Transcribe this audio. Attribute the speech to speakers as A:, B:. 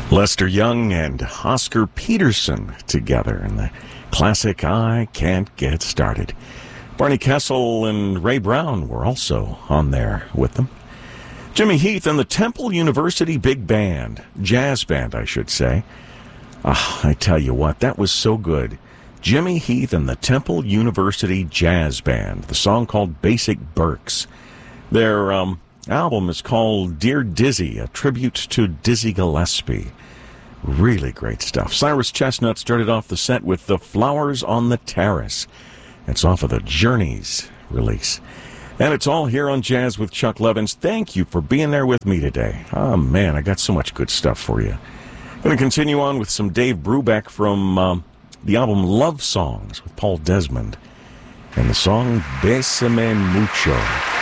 A: Lester Young and Oscar Peterson together in the classic I Can't Get Started. Barney Kessel and Ray Brown were also on there with them. Jimmy Heath and the Temple University Big Band, jazz band, I should say. I tell you what, that was so good. Jimmy Heath and the Temple University Jazz Band, the song called Basic Berks. Their album is called Dear Dizzy, a tribute to Dizzy Gillespie. Really great stuff. Cyrus Chestnut started off the set with The Flowers on the Terrace. It's off of the Journeys release. And it's all here on Jazz with Chuck Levins. Thank you for being there with me today. Oh, man, I got so much good stuff for you. Going to continue on with some Dave Brubeck from the album Love Songs with Paul Desmond and the song Bésame Mucho.